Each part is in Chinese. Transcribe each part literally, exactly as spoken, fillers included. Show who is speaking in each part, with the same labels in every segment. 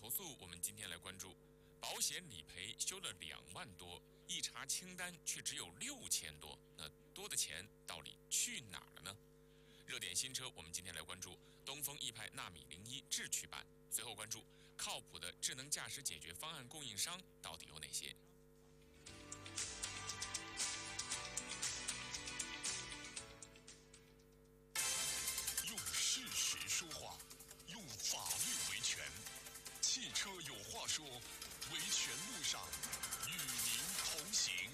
Speaker 1: 投诉，我们今天来关注保险理赔修了两万多，一查清单却只有六千多，那多的钱到底去哪儿了呢？热点新车，我们今天来关注东风易派纳米零一智驱版，随后关注靠谱的智能驾驶解决方案供应商到底有哪些？
Speaker 2: 用事实说话，用法律维权。汽车有话说，维权路上与您同行。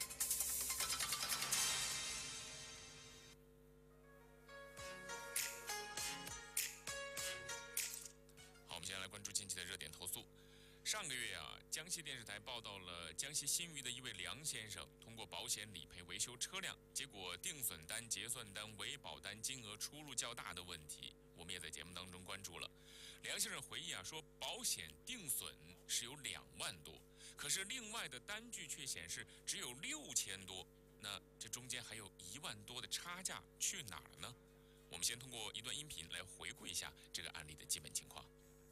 Speaker 1: 好，我们先来关注近期的热点投诉。上个月啊，江西电视台报道了江西新余的一位梁先生通过保险理赔维修车辆，结果定损单、结算单、维保单金额出入较大的问题。我们也在节目当中关注了。梁先生回忆啊，说保险定损是有两万多，可是另外的单据却显示只有六千多，那这中间还有一万多的差价去哪儿了呢？我们先通过一段音频来回顾一下这个案例的基本情况。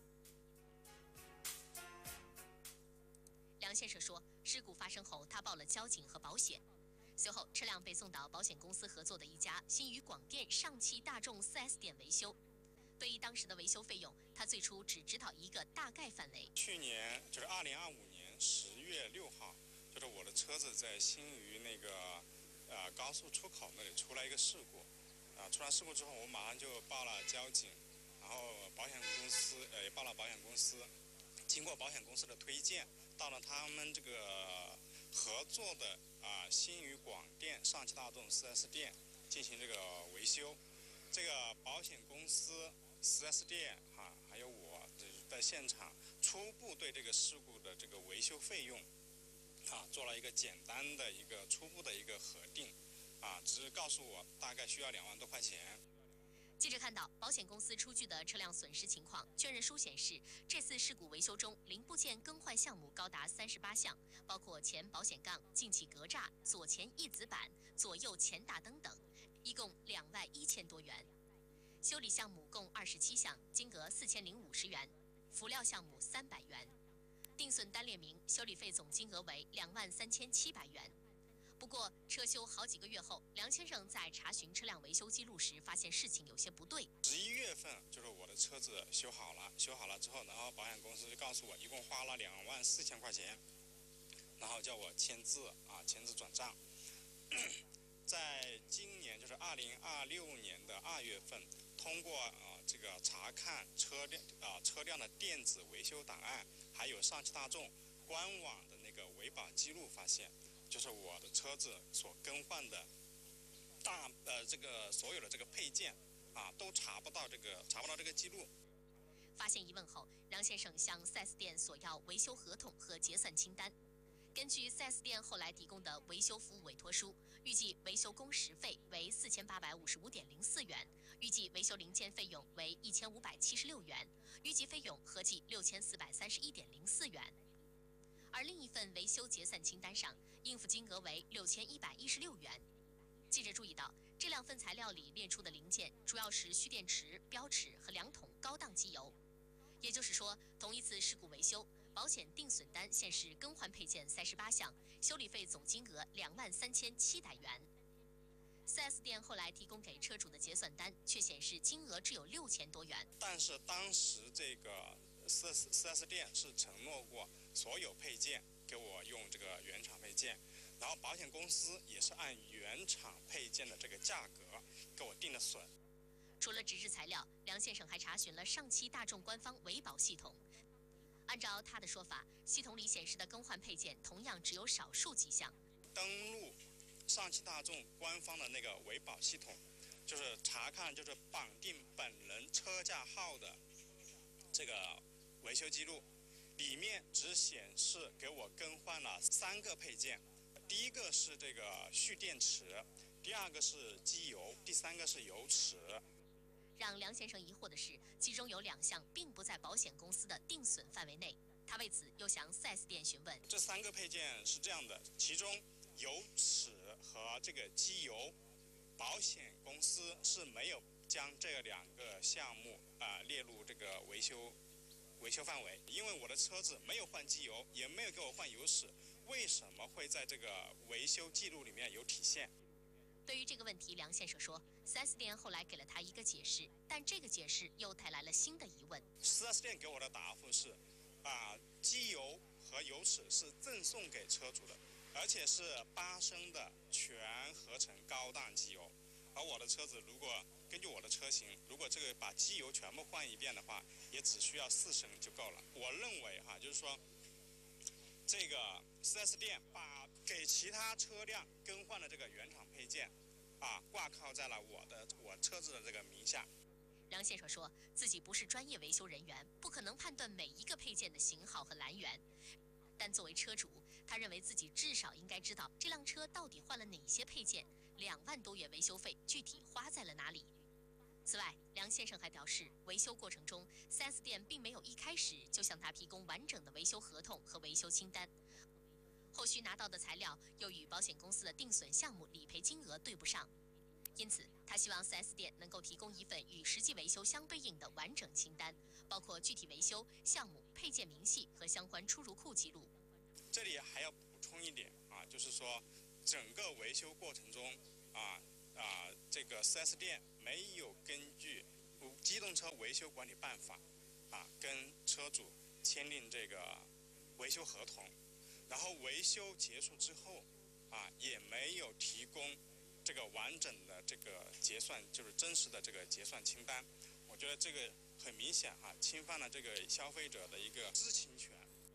Speaker 3: 梁先生说，事故发生后，他报了交警和保险，随后车辆被送到保险公司合作的一家新余广电上汽大众 四 S 店维修。对于当时的维修费用，他最初只知道一个大概范围。
Speaker 4: 去年就是二零二五年十月六号，就是我的车子在新余那个呃高速出口那里出了一个事故，啊、呃，出了事故之后，我马上就报了交警，然后保险公司呃也报了保险公司。经过保险公司的推荐，到了他们这个合作的啊、呃、新余广电上汽大众 四 S 店进行这个维修。这个保险公司、四 S 店哈、啊，还有我在现场初步对这个事故的这个维修费用啊做了一个简单的一个初步的一个核定啊，只是告诉我大概需要两万多块钱。
Speaker 3: 记者看到保险公司出具的车辆损失情况确认书显示，这次事故维修中零部件更换项目高达三十八项，包括前保险杠、进气格栅、左前翼子板、左右前大灯等，一共两万一千多元。修理项目共二十七项，金额四千零五十元；辅料项目三百元。定损单列明修理费总金额为两万三千七百元。不过，车修好几个月后，梁先生在查询车辆维修记录时，发现事情有些不对。
Speaker 4: 十一月份就是我的车子修好了，修好了之后，然后保险公司就告诉我，一共花了两万四千块钱，然后叫我签字啊，签字转账。在今年就是二零二六年的二月份，通过啊这个查看车辆啊车辆的电子维修档案，还有上汽大众官网的那个维保记录，发现。就是我的车子所更换的大呃这个所有的这个配件啊，都查不到这个查不到这个记录。
Speaker 3: 发现疑问后，梁先生向 四 S 店索要维修合同和结算清单。根据 四 S 店后来提供的维修服务委托书，预计维修工时费为四千八百五十五点零四元，预计维修零件费用为一千五百七十六元，预计费用合计六千四百三十一点零四元。而另一份维修结算清单上，应付金额为六千一百一十六元。记者注意到，这两份材料里列出的零件主要是蓄电池、标尺和两桶高档机油。也就是说，同一次事故维修，保险定损单显示更换配件三十八项，修理费总金额两万三千七百元。四 S 店后来提供给车主的结算单却显示金额只有六千多元。
Speaker 4: 但是当时这个四四 S 店是承诺过所有配件给我用这个原厂配件，然后保险公司也是按原厂配件的这个价格给我定的损。
Speaker 3: 除了纸质材料，梁先生还查询了上汽大众官方维保系统。按照他的说法，系统里显示的更换配件同样只有少数几项。
Speaker 4: 登录上汽大众官方的那个维保系统，就是查看就是绑定本人车架号的这个维修记录，里面只显示给我更换了三个配件，第一个是这个蓄电池，第二个是机油，第三个是油尺。
Speaker 3: 让梁先生疑惑的是，其中有两项并不在保险公司的定损范围内。他为此又向 四 S 店询问。
Speaker 4: 这三个配件是这样的，其中油尺和这个机油，保险公司是没有将这两个项目啊、呃、列入这个维修维修范围，因为我的车子没有换机油，也没有给我换油尺，为什么会在这个维修记录里面有体现？
Speaker 3: 对于这个问题，梁先生说 ，四 S 店后来给了他一个解释，但这个解释又带来了新的疑问。
Speaker 4: 四 S 店给我的答复是，啊，机油和油尺是赠送给车主的，而且是八升的全合成高档机油。而我的车子如果根据我的车型，如果这个把机油全部换一遍的话，也只需要四升就够了。我认为哈，就是说，这个 四 S 店把给其他车辆更换的这个原厂配件，啊，挂靠在了我的我车子的这个名下。
Speaker 3: 梁先生说自己不是专业维修人员，不可能判断每一个配件的型号和来源。但作为车主，他认为自己至少应该知道这辆车到底换了哪些配件，两万多元维修费具体花在了哪里。此外，梁先生还表示，维修过程中 四 S 店并没有一开始就向他提供完整的维修合同和维修清单，后续拿到的材料又与保险公司的定损项目理赔金额对不上。因此，他希望 四 S 店能够提供一份与实际维修相对应的完整清单，包括具体维修项目、配件明细和相关出入库记录。
Speaker 4: 这里还要补充一点啊，就是说，整个维修过程中啊啊，这个 四 S 店没有根据《机动车维修管理办法》啊跟车主签订这个维修合同，然后维修结束之后啊，也没有提供这个完整的这个结算，就是真实的这个结算清单。我觉得这个很明显哈、啊，侵犯了这个消费者的一个知情权。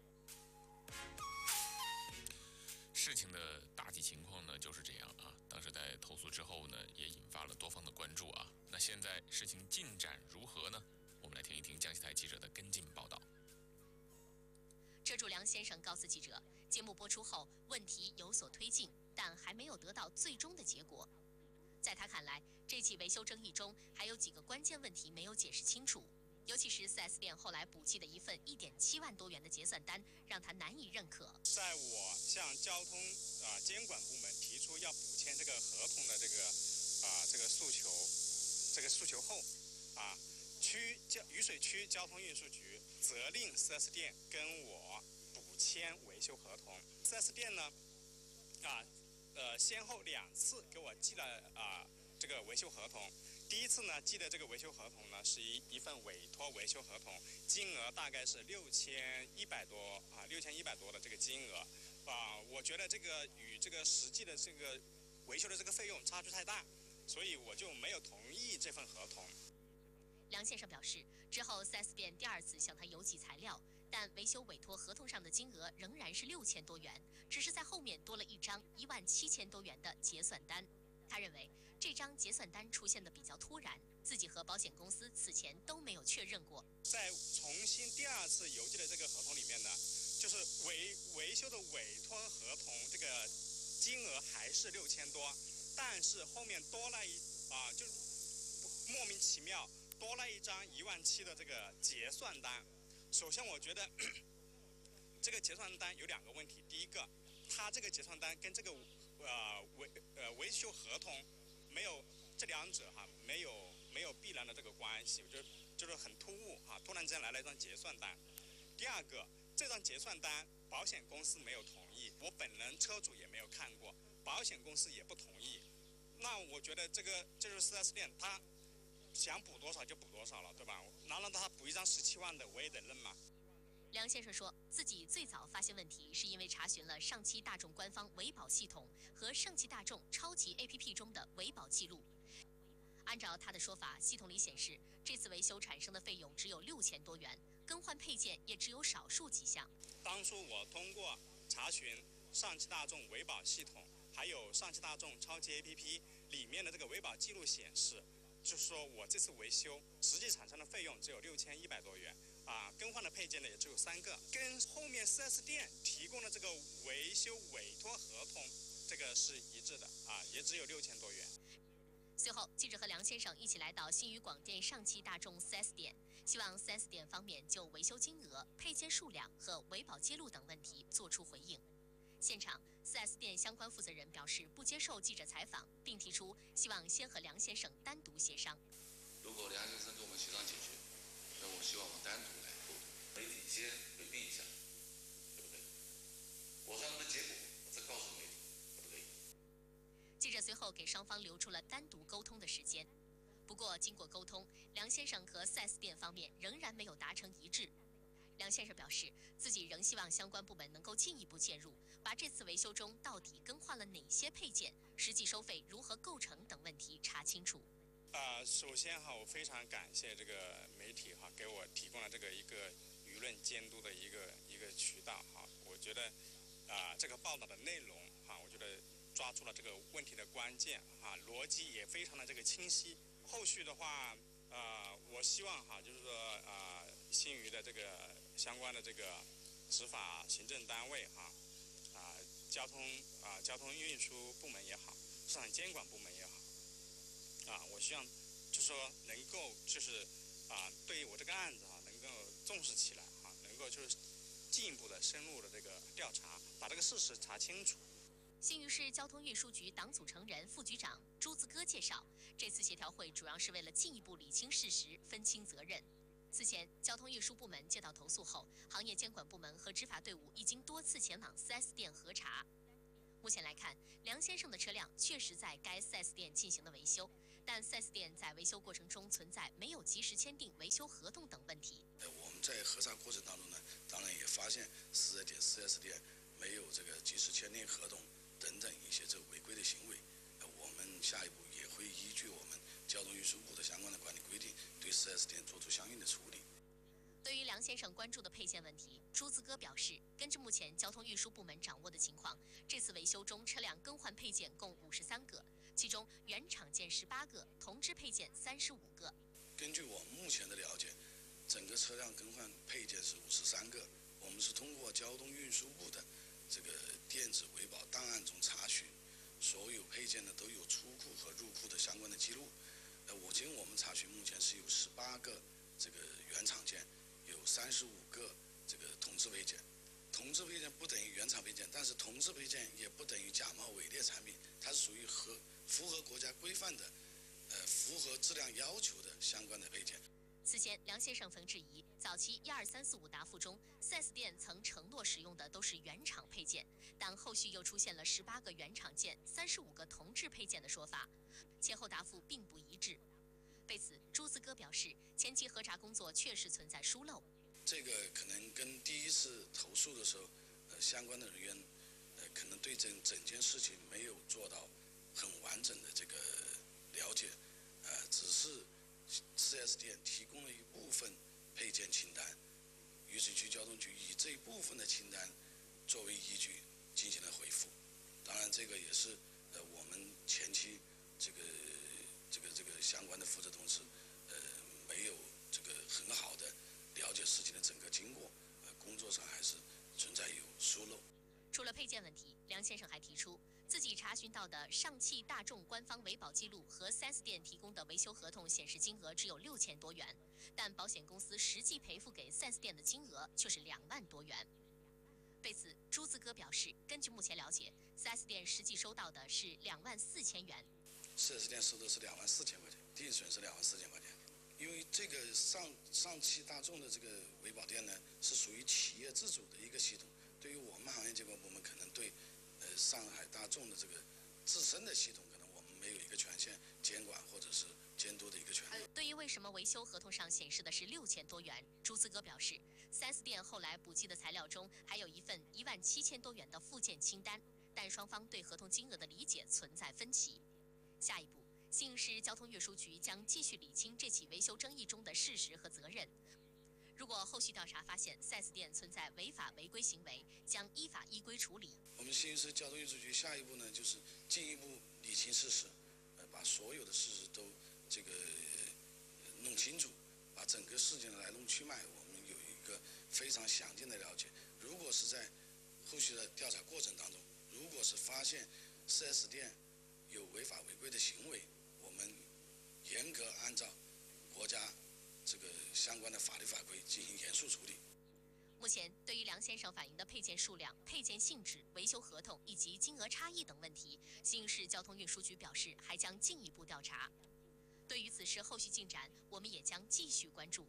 Speaker 1: 事情的大体情况呢就是这样啊。当时在投诉之后呢，也引发了多方的关注啊。那现在事情进展如何呢？我们来听一听江西台记者的跟进报道。
Speaker 3: 车主梁先生告诉记者，节目播出后，问题有所推进，但还没有得到最终的结果。在他看来，这起维修争议中还有几个关键问题没有解释清楚，尤其是 四 S 店后来补寄的一份一点七万多元的结算单，让他难以认可。
Speaker 4: 在我向交通啊监管部门提出要补签这个合同的这个啊这个诉求，这个诉求后，啊，区交渝水区交通运输局责令 四 S 店跟我补签维修合同。四 S 店呢，啊，呃，先后两次给我寄了啊这个维修合同。第一次呢，寄的这个维修合同呢是一一份委托维修合同，金额大概是六千一百多啊，六千一百多的这个金额啊，我觉得这个与这个实际的这个维修的这个费用差距太大，所以我就没有同意这份合同。
Speaker 3: 梁先生表示，之后 四 S 店第二次向他邮寄材料，但维修委托合同上的金额仍然是六千多元，只是在后面多了一张一万七千多元的结算单。他认为这张结算单出现的比较突然，自己和保险公司此前都没有确认过。
Speaker 4: 在重新第二次邮寄的这个合同里面呢，就是维维修的委托合同这个金额还是六千多，但是后面多了一啊，就莫名其妙多了一张一万七的这个结算单。首先，我觉得这个结算单有两个问题，第一个，它这个结算单跟这个呃维呃维修合同没有这两者哈没有没有必然的这个关系，我觉得就是很突兀哈，突然之间来了一张结算单。第二个，这张结算单保险公司没有同意，我本人车主也没有看过，保险公司也不同意。那我觉得这个这就是 四 S 店他想补多少就补多少了，对吧？难道他补一张十七万的我也得认吗？
Speaker 3: 梁先生说自己最早发现问题是因为查询了上汽大众官方维保系统和上汽大众超级 A P P 中的维保记录。按照他的说法，系统里显示这次维修产生的费用只有六千多元，更换配件也只有少数几项。
Speaker 4: 当初我通过查询上汽大众维保系统，还有上汽大众超级 A P P 里面的这个维保记录显示，就是说我这次维修实际产生的费用只有六千一百多元。啊，更换的配件呢也只有三个，跟后面 四 S 店提供的这个维修委托合同，这个是一致的啊，也只有六千多元。
Speaker 3: 随后，记者和梁先生一起来到新余广电上汽大众 四 S 店，希望 四 S 店方面就维修金额、配件数量和维保记录等问题作出回应。现场 ，四 S 店相关负责人表示不接受记者采访，并提出希望先和梁先生单独协商。
Speaker 5: 如果梁先生跟我们协商解决，那我希望我单独来沟通。
Speaker 3: 后给双方留出了单独沟通的时间。不过，经过沟通，梁先生和 四 S 店方面仍然没有达成一致。梁先生表示，自己仍希望相关部门能够进一步介入，把这次维修中到底更换了哪些配件、实际收费如何构成等问题查清楚。
Speaker 4: 啊、呃，首先哈，我非常感谢这个媒体哈，给我提供了这个一个舆论监督的一个一个渠道哈。我觉得啊、呃，这个报道的内容哈，我觉得抓住了这个问题的关键哈，逻辑也非常的这个清晰。后续的话，呃，我希望哈，就是说啊、呃，新余的这个相关的这个执法行政单位哈，啊、呃，交通啊、呃，交通运输部门也好，市场监管部门也好。啊，我希望就是说能够就是啊，对于我这个案子哈、啊，能够重视起来哈、啊，能够就是进一步的深入的这个调查，把这个事实查清楚。
Speaker 3: 新余市交通运输局党组成人、副局长朱子哥介绍，这次协调会主要是为了进一步理清事实、分清责任。此前，交通运输部门接到投诉后，行业监管部门和执法队伍已经多次前往 四 S 店核查。目前来看，梁先生的车辆确实在该 四 S 店进行了维修。但 四 S 店在维修过程中存在没有及时签订维修合同等问题。
Speaker 5: 呃，我们在核查过程当中呢，当然也发现四 S 店、四 S 店没有这个及时签订合同等等一些这个违规的行为。呃，我们下一步也会依据我们交通运输部的相关的管理规定，对四 S 店做出相应的处理。
Speaker 3: 对于梁先生关注的配件问题，朱子哥表示，根据目前交通运输部门掌握的情况，这次维修中车辆更换配件共五十三个。其中原厂件十八个，同质配件三十五个。
Speaker 5: 根据我目前的了解，整个车辆更换配件是五十三个。我们是通过交通运输部的这个电子维保档案中查询，所有配件呢都有出库和入库的相关的记录。呃，我经我们查询，目前是有十八个这个原厂件，有三十五个这个同质配件。同质配件不等于原厂配件，但是同质配件也不等于假冒伪劣产品，它是属于合符合国家规范的，呃，符合质量要求的相关的配件。
Speaker 3: 此前，梁先生曾质疑，早期一二三四五答复中 ，四 S 店曾承诺使用的都是原厂配件，但后续又出现了十八个原厂件、三十五个同质配件的说法，前后答复并不一致。对此，朱子哥表示，前期核查工作确实存在疏漏。
Speaker 5: 这个可能跟第一次投诉的时候，呃，相关的人员，呃，可能对整整件事情没有做到很完整的这个了解，呃，只是 四 S 店提供了一部分配件清单，渝水区交通局以这一部分的清单作为依据进行了回复。当然，这个也是呃我们前期这个这个这个相关的负责同志，呃，没有这个很好的了解事情的整个经过，呃，工作上还是存在有疏漏。
Speaker 3: 除了配件问题，梁先生还提出，自己查询到的上汽大众官方维保记录和 四 S 店提供的维修合同显示金额只有六千多元，但保险公司实际赔付给 四 S 店的金额却是两万多元。对此，朱子哥表示，根据目前了解 ，四 S 店实际收到的是两万四千元。
Speaker 5: 四 S 店收的是两万四千块钱，定损是两万四千块钱。因为这个上上汽大众的这个维保店呢，是属于企业自主的一个系统。对于我们行业监管部门，可能对呃上海大众的这个自身的系统，可能我们没有一个权限监管或者是监督的一个权利。
Speaker 3: 对于为什么维修合同上显示的是六千多元，朱子哥表示， 四 S 店后来补寄的材料中还有一份一万七千多元的附件清单，但双方对合同金额的理解存在分歧。下一步，新余市交通运输局将继续理清这起维修争议中的事实和责任。如果后续调查发现 四 S 店存在违法违规行为，将依法依规处理。
Speaker 5: 我们新余市交通运输局下一步呢，就是进一步理清事实，呃，把所有的事实都这个、呃、弄清楚，把整个事件的来龙去脉，我们有一个非常详尽的了解。如果是在后续的调查过程当中，如果是发现 四 S 店有违法违规的行为，我们严格按照国家这个相关的法律法规进行严肃处理。
Speaker 3: 目前，对于梁先生反映的配件数量、配件性质、维修合同以及金额差异等问题，新余市交通运输局表示还将进一步调查。对于此事后续进展，我们也将继续关注。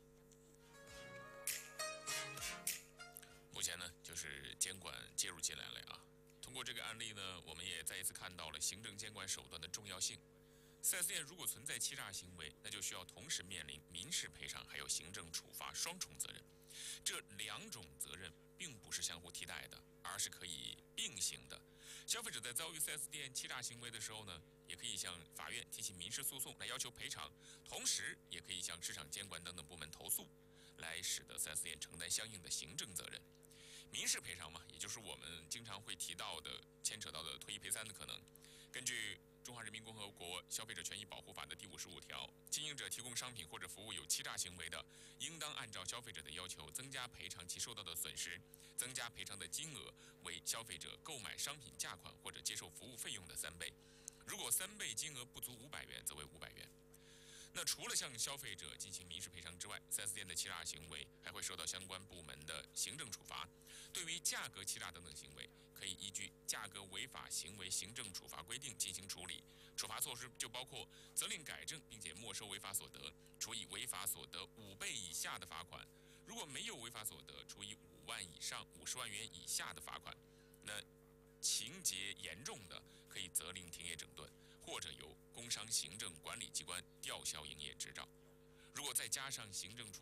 Speaker 1: 目前呢，就是监管介入进来了啊， 通过这个案例呢，我们也再一次看到了行政监管手段的重要性。四 S 店如果存在欺诈行为，那就需要同时面临民事赔偿还有行政处罚双重责任。这两种责任并不是相互替代的，而是可以并行的。消费者在遭遇 四 S 店欺诈行为的时候呢，也可以向法院提起民事诉讼来要求赔偿，同时也可以向市场监管等等部门投诉，来使得 四 S 店承担相应的行政责任。民事赔偿嘛，也就是我们经常会提到的牵扯到的退一赔三的可能。根据《中华人民共和国消费者权益保护法》的第五十五条，经营者提供商品或者服务有欺诈行为的，应当按照消费者的要求增加赔偿其受到的损失，增加赔偿的金额为消费者购买商品价款或者接受服务费用的三倍。如果三倍金额不足五百元，则为五百元。那除了向消费者进行民事赔偿之外， 四 S 店的欺诈行为还会受到相关部门的行政处罚。对于价格欺诈等等行为，可以依据价格违法行为行政处罚规定进行处理。处罚措施就包括责令改正并且没收违法所得，处以违法所得五倍以下的罚款；如果没有违法所得，处以五万以上五十万元以下的罚款。那情节严重的，可以责令停业整顿，或者由工商行政管理机关吊销营业执照。如果再加上行政处